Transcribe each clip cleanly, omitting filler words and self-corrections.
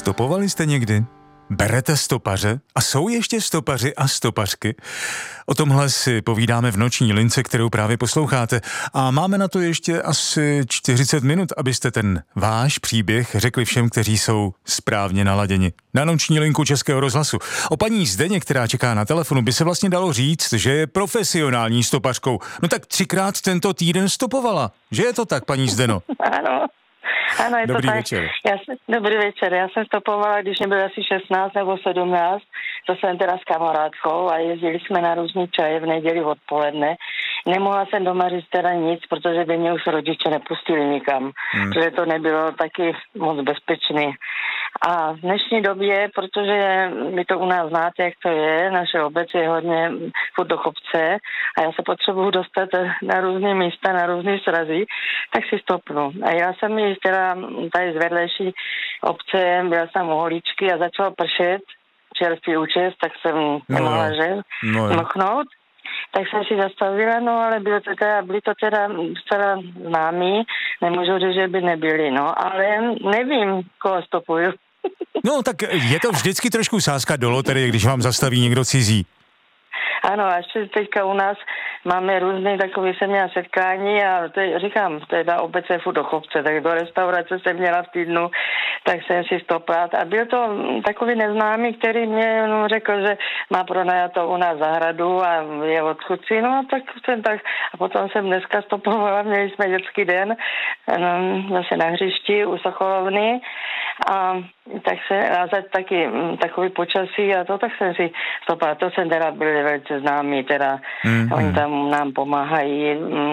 Stopovali jste někdy? Berete stopaře? A jsou ještě stopaři a stopařky? O tomhle si povídáme v noční lince, kterou právě posloucháte. A máme na to ještě asi 40 minut, abyste ten váš příběh řekli všem, kteří jsou správně naladěni. Na noční linku Českého rozhlasu. O paní Zdeně, která čeká na telefonu, by se vlastně dalo říct, že je profesionální stopařkou. No tak 3krát tento týden stopovala. Že je to tak, paní Zdeno? Ano, je Dobrý to tak. večer. Dobrý večer. Já jsem stopovala, když mě bylo asi 16 nebo 17, to jsem teda s kamarádkou a jezdili jsme na různý čaje v neděli odpoledne. Nemohla jsem doma říct teda nic, protože by mě už rodiče nepustili nikam, protože to nebylo taky moc bezpečný. A v dnešní době, protože vy to u nás znáte, jak to je, naše obec je hodně furt do kopce a já se potřebuju dostat na různé místa, na různé srazy, tak si stopnu. A já jsem ji teda tady z vedlejší obce, byla jsem u holičky a začalo pršet, čerstvý účest, tak jsem nemohla machnout. Tak jsem si zastavila, no ale byli to teda zcela známí, nemůžu říct, že by nebyli, no, ale nevím, koho stopuju. No tak je to vždycky trošku sázka do loterie, když vám zastaví někdo cizí. Ano, a ještě teďka u nás máme různé takové jsem měla setkání a říkám, teda obec je furt do kopce, tak do restaurace jsem měla v týdnu, tak jsem si stopla. A byl to takový neznámý, který mě řekl, že má pronajatou u nás zahradu a je odchudci, no tak jsem tak. A potom jsem dneska stopovala, měli jsme dětský den, zase na hřišti u Sokolovny a tak se, a taky takový počasí a to, tak jsem si stopala. To jsem teda byli velice známí, teda oni tam nám pomáhají,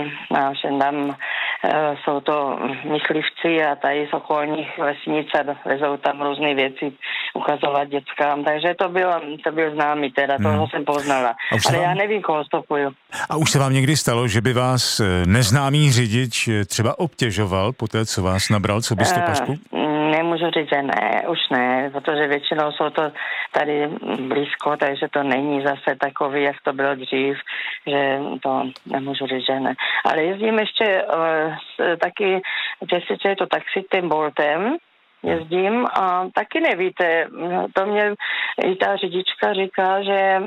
a všem tam jsou to myslivci a tady z okolních vesnic a vezou tam různé věci ukazovat dětskám, takže to byl známý teda, toho jsem poznala. Ale já nevím, koho stopuju. A už se vám někdy stalo, že by vás neznámý řidič třeba obtěžoval po té, co vás nabral, co by stopařku? Nemůžu říct, že ne, už ne, protože většinou jsou to tady blízko, takže to není zase takový, jak to bylo dřív, že to nemůžu říct, že ne. Ale jezdím ještě taky, že je to taxitým Boltem, jezdím a taky nevíte, to mě i ta řidička říká,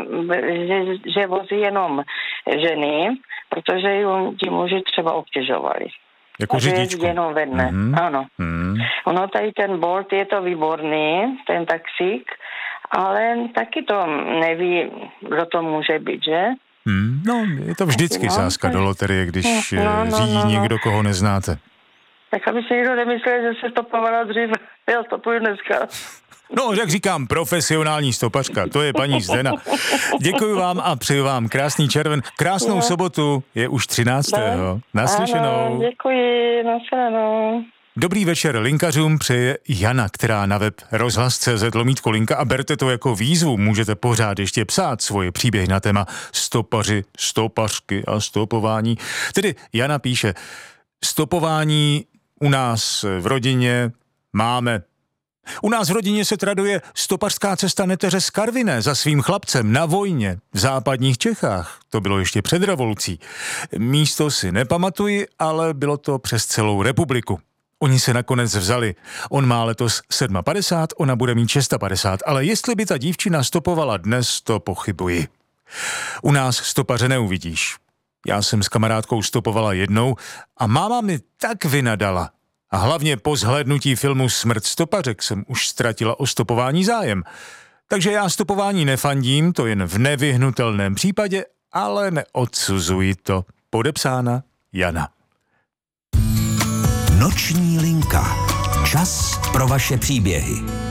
že vozí jenom ženy, protože ti muži třeba obtěžovali. Jako řidičku. Jenom ve dne, ano. Ono tady ten Bolt je to výborný, ten taxík, ale taky to neví, kdo to může být, že? No, je to vždycky sázka do loterie, když řídí někdo, koho neznáte. Tak aby si někdo nemyslel, že se stopovala dřív, já stopuju dneska. No, jak říkám, profesionální stopařka, to je paní Zdena. Děkuji vám a přeju vám krásný červen, krásnou sobotu, je už 13. Naslyšenou. Ano, děkuji, naslyšenou. Dobrý večer linkařům přeje Jana, která na web rozhlas.cz/linka a berte to jako výzvu, můžete pořád ještě psát svoje příběhy na téma stopaři, stopařky a stopování. Tedy Jana píše, stopování u nás v rodině máme. U nás v rodině se traduje stopařská cesta neteře z Karviné za svým chlapcem na vojně v západních Čechách. To bylo ještě před revolucí. Místo si nepamatuji, ale bylo to přes celou republiku. Oni se nakonec vzali. On má letos 57, ona bude mít 650, ale jestli by ta dívčina stopovala dnes, to pochybuji. U nás stopaře neuvidíš. Já jsem s kamarádkou stopovala jednou a máma mi tak vynadala. A hlavně po zhlédnutí filmu Smrt stopařek jsem už ztratila o stopování zájem. Takže já stopování nefandím, to jen v nevyhnutelném případě, ale neodsuzuji to. Podepsána Jana. Noční linka. Čas pro vaše příběhy.